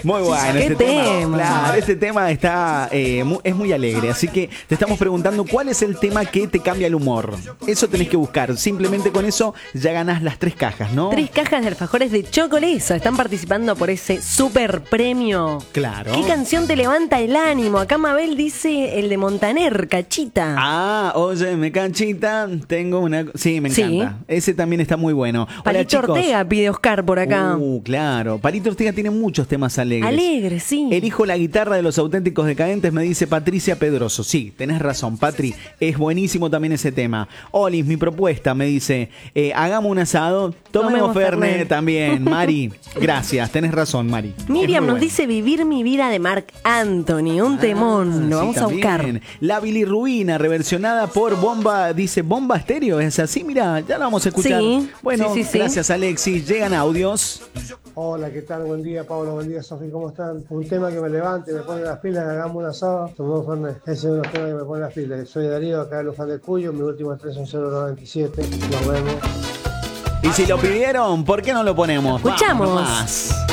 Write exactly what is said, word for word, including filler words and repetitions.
Muy bueno. ¿Qué este tema? tema. Claro, este tema está, eh, mu- es muy alegre. Así que te estamos preguntando cuál es el tema que te cambia el humor. Eso tenés que buscar. Simplemente con eso ya ganás las tres cajas, ¿no? Tres cajas de alfajores de Chocolesa. Están participando por ese super premio. Claro. ¿Qué canción te levanta el ánimo? Acá Mabel dice el de Montaner, Cachita. Ah, oye, me canchita, tengo una... Sí, me Sí. encanta. Ese también está muy bueno. Hola, Palito chicos. Ortega pide Oscar por acá. Uh, claro. Palito Ortega tiene muchos temas alegres. Alegre, sí. Elijo la guitarra de los auténticos decadentes, me dice Patricia Pedroso. Sí, tenés razón, Patri. Es buenísimo también ese tema. Olis, mi propuesta, me dice, eh, hagamos un asado, tomemos Tomemos Fernet Fernet. también. Mari, gracias, tenés razón, Mari. Es Miriam muy nos bueno. dice Vivir mi vida de Marc Anthony, un temón, Ah, lo sí, vamos a también. buscar. La bilirrubina, reversionada por Bomba, dice Bomba Estéreo. ¿Es así? Mira, ya la vamos a escuchar. Sí, Bueno, sí, sí, sí. gracias, Alexis. Llegan audios. Hola, ¿qué tal? Buen día, Pablo. Buen día, Sofi. ¿Cómo están? Un tema que me levante, me pone las pilas, hagamos un asado. Tomamos Fernet. Ese es uno de los temas que me pone las pilas. Soy Darío, acá de Luján de Cuyo. Mi último tres son cero noventa y siete. Nos vemos. Y si lo pidieron, ¿por qué no lo ponemos? Escuchamos. Vamos nomás.